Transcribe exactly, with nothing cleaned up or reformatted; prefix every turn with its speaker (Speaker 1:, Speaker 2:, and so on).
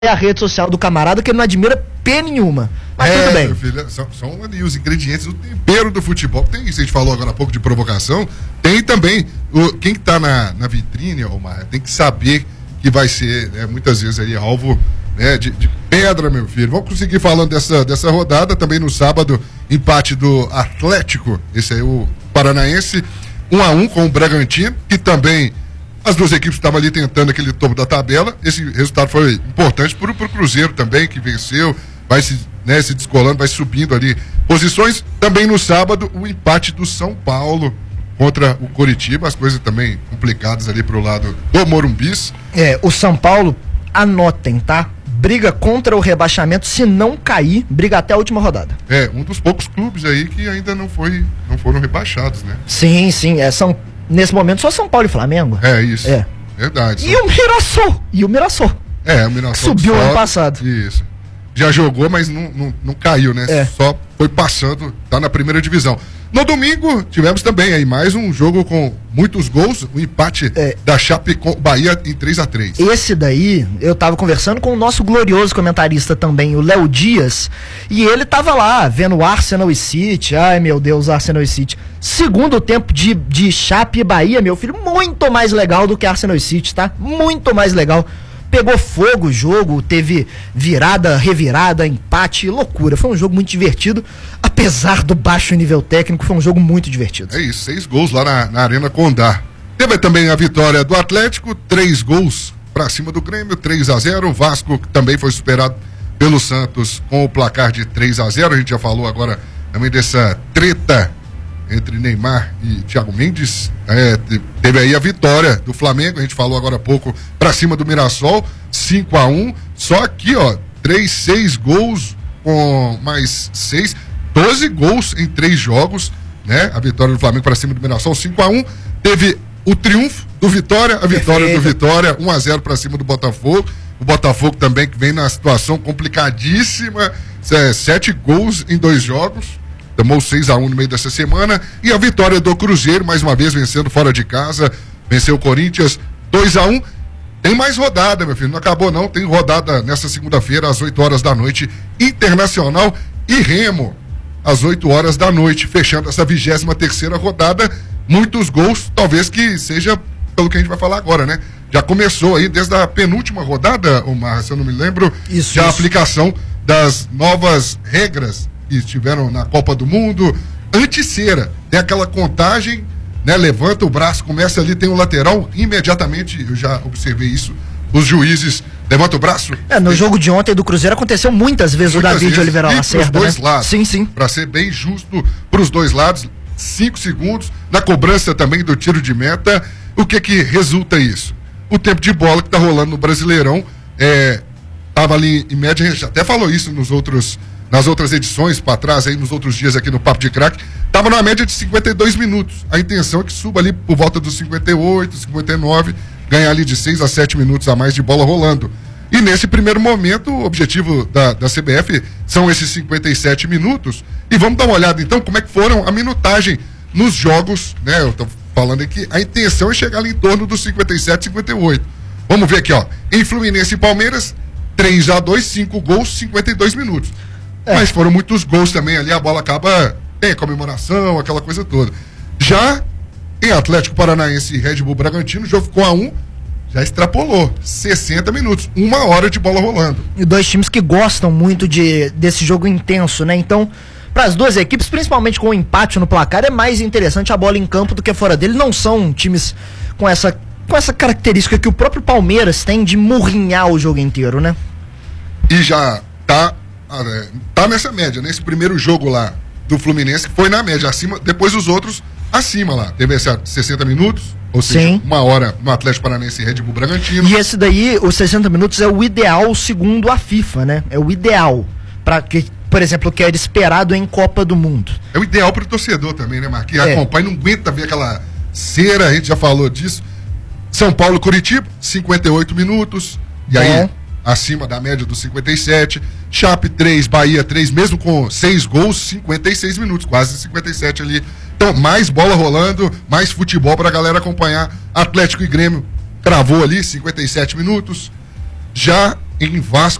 Speaker 1: a rede social do camarada que ele não admira pé nenhuma. Mas
Speaker 2: é,
Speaker 1: tudo bem.
Speaker 2: Meu filho, são, são ali os ingredientes do tempero do futebol. Tem isso, a gente falou agora há pouco de provocação. Tem também, o, quem tá na, na vitrine, Omar, tem que saber que vai ser, né, muitas vezes aí, alvo, né, de, de pedra, meu filho. Vamos conseguir falando dessa, dessa rodada. Também no sábado, empate do Atlético, esse aí o Paranaense, um a um com o Bragantino, que também as duas equipes estavam ali tentando aquele topo da tabela. Esse resultado foi importante para o Cruzeiro também, que venceu, vai se, né, se descolando, vai subindo ali posições. Também no sábado, o empate do São Paulo contra o Coritiba, as coisas também complicadas ali pro lado do Morumbis.
Speaker 1: É, o São Paulo, anotem, tá? Briga contra o rebaixamento, se não cair, briga até a última rodada.
Speaker 2: É, um dos poucos clubes aí que ainda não, foi, não foram rebaixados, né?
Speaker 1: Sim, sim, é, são, nesse momento só São Paulo e Flamengo.
Speaker 2: É, isso.
Speaker 1: É.
Speaker 2: Verdade.
Speaker 1: E o Mirassol, e o Mirassol.
Speaker 2: É, o Mirassol
Speaker 1: subiu
Speaker 2: só,
Speaker 1: ano passado.
Speaker 2: Isso. Já jogou, mas não, não, não caiu, né?
Speaker 1: É.
Speaker 2: Só foi passando, tá na primeira divisão. No domingo, tivemos também aí mais um jogo com muitos gols, o empate
Speaker 1: É.
Speaker 2: da Chape com o Bahia em três a três.
Speaker 1: Esse daí, eu tava conversando com o nosso glorioso comentarista também, o Léo Dias, e ele tava lá, vendo Arsenal e City. Ai, meu Deus, Arsenal e City. Segundo tempo de, de Chape e Bahia, meu filho, muito mais legal do que Arsenal e City, tá? Muito mais legal. Pegou fogo o jogo, teve virada, revirada, empate, loucura. Foi um jogo muito divertido, apesar do baixo nível técnico, foi um jogo muito divertido.
Speaker 2: É isso, seis gols lá na, na Arena Condá. Teve também a vitória do Atlético, três gols pra cima do Grêmio, três a zero. O Vasco também foi superado pelo Santos com o placar de três a zero. A gente já falou agora também dessa treta entre Neymar e Thiago Mendes. É, teve aí a vitória do Flamengo, a gente falou agora há pouco, pra cima do Mirassol, cinco a um. Só aqui, ó, três, seis gols com mais seis, doze gols em três jogos, né? A vitória do Flamengo pra cima do Mirassol, cinco a um. Teve o triunfo do Vitória, a vitória
Speaker 1: Perfeito.
Speaker 2: do Vitória, um a zero pra cima do Botafogo. O Botafogo também que vem na situação complicadíssima, sete gols em dois jogos. Tomou seis a um no meio dessa semana. E a vitória do Cruzeiro, mais uma vez vencendo fora de casa. Venceu o Corinthians dois a um. Tem mais rodada, meu filho. Não acabou, não. Tem rodada nessa segunda-feira, às oito horas da noite. Internacional e Remo, às oito horas da noite. Fechando essa vigésima terceira rodada. Muitos gols, talvez que seja pelo que a gente vai falar agora, né? Já começou aí desde a penúltima rodada, Omar, se eu não me lembro.
Speaker 1: Isso,
Speaker 2: já
Speaker 1: isso.
Speaker 2: a aplicação das novas regras que estiveram na Copa do Mundo, anti-cera, tem aquela contagem, né, levanta o braço, começa ali, tem o lateral, imediatamente, eu já observei isso, os juízes levantam o braço.
Speaker 1: É, no
Speaker 2: tem,
Speaker 1: jogo de ontem do Cruzeiro aconteceu muitas vezes
Speaker 2: muitas
Speaker 1: o David
Speaker 2: vezes,
Speaker 1: Oliveira
Speaker 2: e
Speaker 1: Lacerda,
Speaker 2: pros dois
Speaker 1: né?
Speaker 2: lados,
Speaker 1: Sim, sim.
Speaker 2: para ser bem justo pros dois lados, cinco segundos, na cobrança também do tiro de meta. O que que resulta isso? O tempo de bola que tá rolando no Brasileirão, é, tava ali em média, a gente até falou isso nos outros nas outras edições para trás, aí nos outros dias aqui no Papo de Craque, estava numa média de cinquenta e dois minutos. A intenção é que suba ali por volta dos cinquenta e oito, cinquenta e nove, ganhar ali de seis a sete minutos a mais de bola rolando. E nesse primeiro momento, o objetivo da, da C B F são esses cinquenta e sete minutos. E vamos dar uma olhada então como é que foram a minutagem nos jogos, né? Eu tô falando aqui, a intenção é chegar ali em torno dos cinquenta e sete, cinquenta e oito. Vamos ver aqui, ó. Em Fluminense e Palmeiras, três a dois, cinco gols, cinquenta e dois minutos. É. Mas foram muitos gols também ali, a bola acaba, tem a comemoração, aquela coisa toda. Já em Atlético Paranaense e Red Bull Bragantino, o jogo ficou a um, já extrapolou, sessenta minutos, uma hora de bola rolando.
Speaker 1: E dois times que gostam muito de, desse jogo intenso, né? Então, para as duas equipes, principalmente com o empate no placar, é mais interessante a bola em campo do que fora dele. Não são times com essa, com essa característica que o próprio Palmeiras tem de murrinhar o jogo inteiro, né?
Speaker 2: E já tá tá nessa média, nesse primeiro jogo lá do Fluminense, que foi na média, acima, depois os outros acima lá. Teve esse sessenta minutos, ou seja,
Speaker 1: Sim.
Speaker 2: uma hora no Atlético Paranaense e Red Bull Bragantino.
Speaker 1: E esse daí, os sessenta minutos, é o ideal segundo a FIFA, né? É o ideal. Pra que, por exemplo, o que era esperado em Copa do Mundo.
Speaker 2: É o ideal pro torcedor também, né, Marquinhos? Que
Speaker 1: É.
Speaker 2: acompanha, não aguenta ver aquela cera, a gente já falou disso. São Paulo e Curitiba, cinquenta e oito minutos. E
Speaker 1: Bom.
Speaker 2: aí, acima da média dos cinquenta e sete. Chape três, Bahia três, mesmo com seis gols, cinquenta e seis minutos, quase cinquenta e sete ali. Então, mais bola rolando, mais futebol pra galera acompanhar. Atlético e Grêmio cravou ali, cinquenta e sete minutos. Já em Vasco